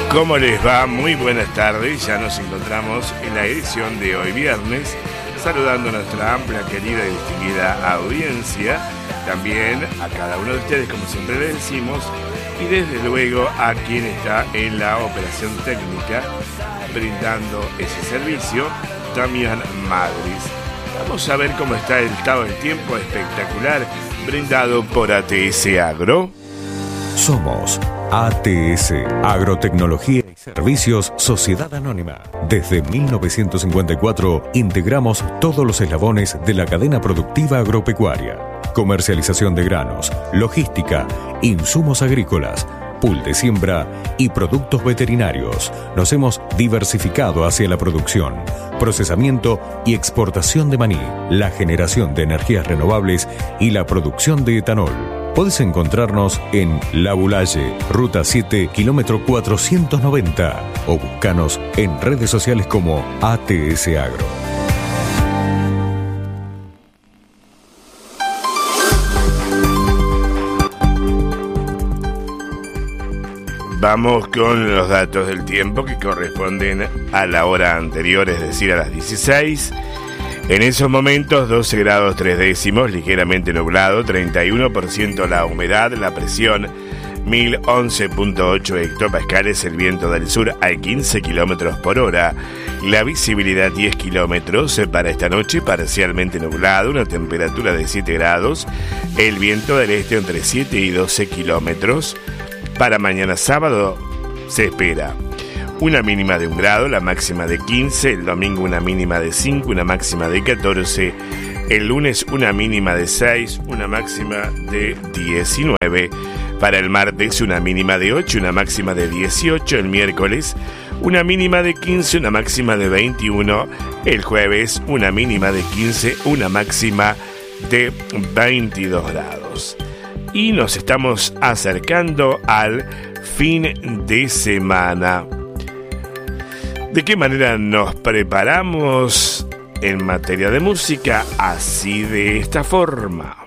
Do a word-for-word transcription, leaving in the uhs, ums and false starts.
¿Cómo les va? Muy buenas tardes. Ya nos encontramos en la edición de hoy viernes, saludando a nuestra amplia, querida y distinguida audiencia, también a cada uno de ustedes, como siempre les decimos, y desde luego a quien está en la operación técnica brindando ese servicio, Damián Madris. Vamos a ver cómo está el estado del tiempo espectacular brindado por A T S Agro. Somos A T S, Agrotecnología y Servicios Sociedad Anónima. Desde mil novecientos cincuenta y cuatro integramos todos los eslabones de la cadena productiva agropecuaria. Comercialización de granos, logística, insumos agrícolas, pool de siembra y productos veterinarios. Nos hemos diversificado hacia la producción, procesamiento y exportación de maní, la generación de energías renovables y la producción de etanol. Podés encontrarnos en La Bulaye, Ruta siete, kilómetro cuatrocientos noventa, o buscanos en redes sociales como A T S Agro. Vamos con los datos del tiempo que corresponden a la hora anterior, es decir, a las dieciséis. En esos momentos, doce grados tres décimos, ligeramente nublado, treinta y uno por ciento la humedad, la presión mil once punto ocho hectopascales, el viento del sur a quince kilómetros por hora, la visibilidad diez kilómetros, para esta noche parcialmente nublado, una temperatura de siete grados, el viento del este entre siete y doce kilómetros. Para mañana sábado se espera una mínima de un grado, la máxima de quince, el domingo una mínima de cinco, una máxima de catorce, el lunes una mínima de seis, una máxima de diecinueve, para el martes una mínima de ocho, una máxima de dieciocho, el miércoles una mínima de quince, una máxima de veintiuno, el jueves una mínima de quince, una máxima de veintidós grados. Y nos estamos acercando al fin de semana. ¿De qué manera nos preparamos en materia de música? Así, de esta forma.